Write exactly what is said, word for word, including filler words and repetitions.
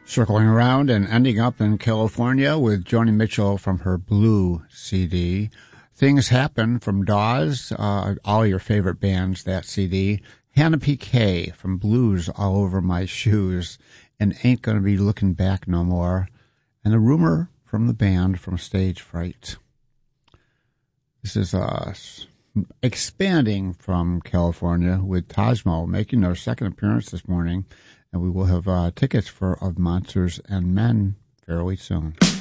Circling around and ending up in California with Joni Mitchell from her Blue C D. Things Happen from Dawes, uh, all your favorite bands, that C D. Hannah P K from Blues All Over My Shoes and Ain't Gonna Be Looking Back No More. And a rumor from the band from Stage Fright. This is uh, expanding from California with Tajmo making their second appearance this morning. And we will have uh, tickets for Of Monsters and Men fairly soon.